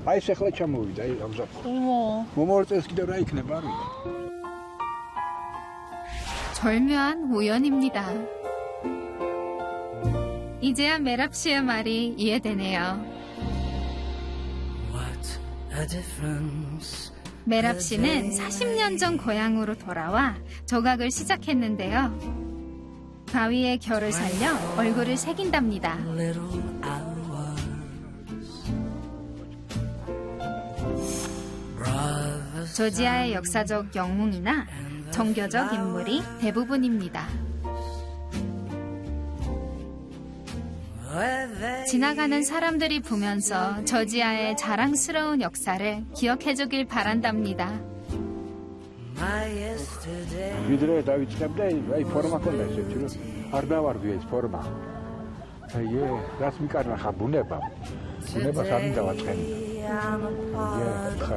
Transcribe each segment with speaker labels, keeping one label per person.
Speaker 1: აი ეს ახლა ჩამოვიდა, აი ამზაფხო.
Speaker 2: 어머.
Speaker 1: მომავალ წელს კიდევ რა იქნება არ ვიცი.
Speaker 3: 절묘한 우연입니다. 이제야 메랍 씨의 말이 이해되네요. 메랍 씨는 40년 전 고향으로 돌아와 조각을 시작했는데요. 바위에 결을 살려 얼굴을 새긴답니다. 조지아의 역사적 영웅이나 종교적 인물이 대부분입니다. 지나가는 사람들이 보면서 조지아의 자랑스러운 역사를 기억해주길 바란답니다.
Speaker 1: ვიდრე დავიწყებდა, აი ფორმა ქონდა ესეთი, რომ არ დავარგვია ეს ფორმა. აი რაც მიკარნახა ბუნებამ. ბუნებას არ მინდა ვაწყენია.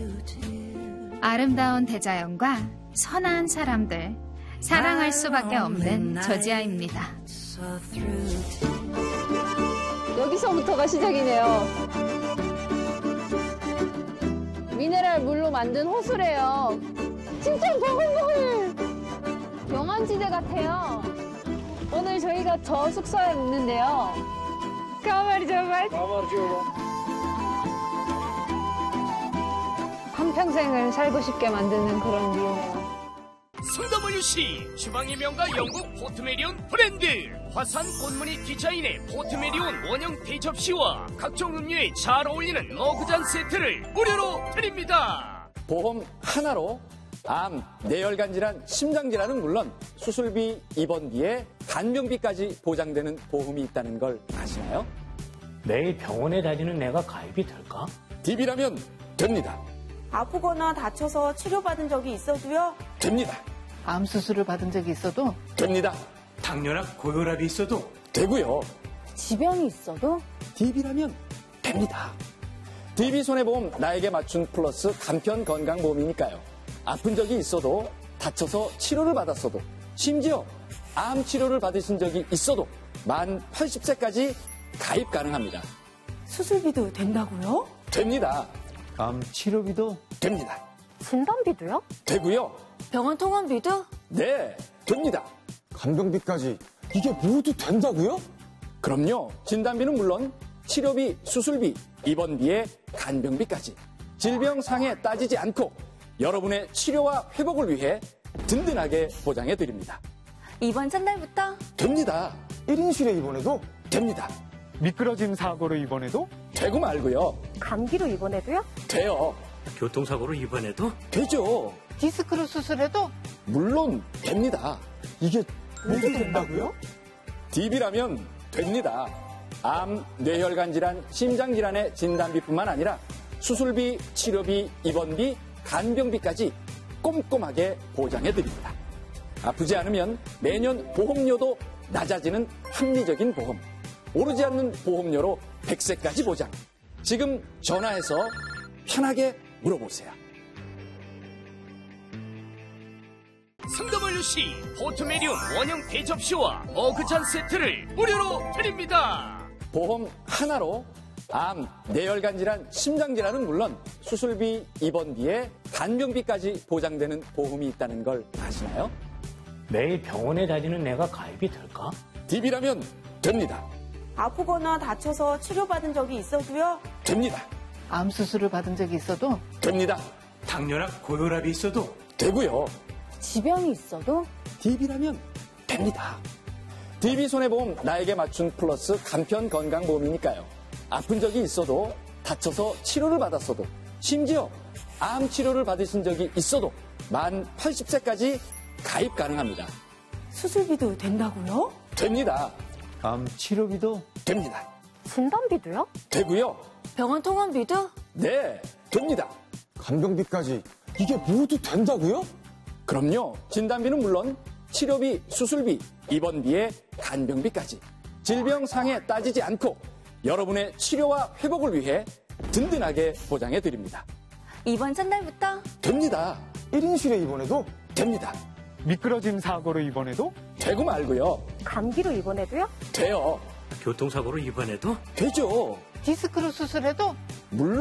Speaker 3: 아름다운 대자연과 선한 사람들, 사랑할 수밖에 없는 조지아입니다.
Speaker 2: 여기서부터가 시작이네요. 미네랄 물로 만든 호수래요. 진짜 보글보글! 영안지대 같아요. 오늘 저희가 저 숙소에 묵는데요. 가마리죠. 한평생을 살고 싶게 만드는 그런 뷰예요.
Speaker 4: 성WC 주방의 명가 영국 포트메리온 브랜드 화산 꽃무늬 디자인의 포트메리온 원형 대접시와 각종 음료에 잘 어울리는 머그잔 세트를 무료로 드립니다.
Speaker 5: 보험 하나로 암, 뇌혈관 질환, 심장 질환은 물론 수술비, 입원비에 간병비까지 보장되는 보험이 있다는 걸 아시나요?
Speaker 6: 매일 병원에 다니는 내가 가입이 될까?
Speaker 5: DB라면 됩니다.
Speaker 7: 아프거나 다쳐서 치료받은 적이 있어도요?
Speaker 5: 됩니다.
Speaker 8: 암 수술을 받은 적이 있어도
Speaker 5: 됩니다.
Speaker 9: 당뇨나 고혈압이 있어도
Speaker 5: 되고요.
Speaker 2: 지병이 있어도?
Speaker 5: DB라면 됩니다. DB 손해보험 나에게 맞춘 플러스 간편 건강보험이니까요. 아픈 적이 있어도 다쳐서 치료를 받았어도 심지어 암 치료를 받으신 적이 있어도 만 80세까지 가입 가능합니다.
Speaker 7: 수술비도 된다고요?
Speaker 5: 됩니다.
Speaker 9: 암 치료비도
Speaker 5: 됩니다.
Speaker 2: 진단비도요?
Speaker 5: 되고요.
Speaker 7: 병원 통원비도?
Speaker 5: 네, 됩니다.
Speaker 10: 간병비까지 이게 모두 된다고요?
Speaker 5: 그럼요. 진단비는 물론 치료비, 수술비, 입원비에 간병비까지 질병 상해 따지지 않고 여러분의 치료와 회복을 위해 든든하게 보장해 드립니다.
Speaker 7: 이번 첫날부터?
Speaker 5: 됩니다.
Speaker 10: 1인실에 입원해도?
Speaker 5: 됩니다.
Speaker 9: 미끄러짐 사고로 입원해도?
Speaker 5: 되고 말고요.
Speaker 2: 감기로 입원해도요?
Speaker 5: 돼요.
Speaker 6: 교통사고로 입원해도?
Speaker 5: 되죠.
Speaker 8: 디스크로 수술해도
Speaker 5: 물론 됩니다.
Speaker 10: 이게 모두 된다고요?
Speaker 5: DB라면 됩니다. 암, 뇌혈관 질환, 심장 질환의 진단비뿐만 아니라 수술비, 치료비, 입원비, 간병비까지 꼼꼼하게 보장해 드립니다. 아프지 않으면 매년 보험료도 낮아지는 합리적인 보험. 오르지 않는 보험료로 100세까지 보장. 지금 전화해서 편하게 물어보세요.
Speaker 4: 성WC 포트메리온 원형 대접시와 머그잔 세트를 무료로 드립니다.
Speaker 5: 보험 하나로 암, 뇌혈관 질환, 심장 질환은 물론 수술비, 입원비에 간병비까지 보장되는 보험이 있다는 걸 아시나요?
Speaker 6: 매일 병원에 다니는 내가 가입이 될까?
Speaker 5: DB라면 됩니다.
Speaker 7: 아프거나 다쳐서 치료받은 적이 있어도요?
Speaker 5: 됩니다.
Speaker 8: 암 수술을 받은 적이 있어도
Speaker 5: 됩니다.
Speaker 9: 당뇨나 고혈압이 있어도
Speaker 5: 되고요.
Speaker 2: 지병이 있어도?
Speaker 5: DB라면 됩니다. DB 손해보험 나에게 맞춘 플러스 간편 건강보험이니까요. 아픈 적이 있어도 다쳐서 치료를 받았어도 심지어 암 치료를 받으신 적이 있어도 만 80세까지 가입 가능합니다.
Speaker 7: 수술비도 된다고요?
Speaker 5: 됩니다.
Speaker 9: 암 치료비도
Speaker 5: 됩니다.
Speaker 2: 진단비도요?
Speaker 5: 되고요.
Speaker 7: 병원 통원비도?
Speaker 5: 네, 됩니다.
Speaker 10: 간병비까지 이게 모두 된다고요?
Speaker 5: 그럼요. 진단비는 물론 치료비, 수술비, 입원비에 간병비까지 질병 상해 따지지 않고 여러분의 치료와 회복을 위해 든든하게 보장해 드립니다.
Speaker 7: 이번 첫날부터?
Speaker 5: 됩니다.
Speaker 10: 1인실에 입원해도?
Speaker 5: 됩니다.
Speaker 9: 미끄러짐 사고로 입원해도?
Speaker 5: 되고 말고요.
Speaker 2: 감기로 입원해도요?
Speaker 5: 돼요.
Speaker 6: 교통사고로 입원해도?
Speaker 5: 되죠.
Speaker 8: 디스크로 수술해도
Speaker 5: 물론